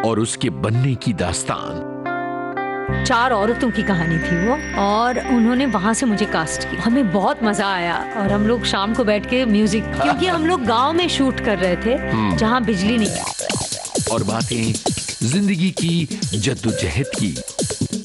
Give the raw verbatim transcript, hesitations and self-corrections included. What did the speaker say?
और उसके बनने की दास्तान। चार औरतों की कहानी थी वो, और उन्होंने वहां से मुझे कास्ट किया। हमें बहुत मजा आया और हम लोग शाम को बैठ के म्यूजिक, क्योंकि हम लोग गांव में शूट कर रहे थे जहां बिजली नहीं। और बातें जिंदगी की जद्दोजहद की।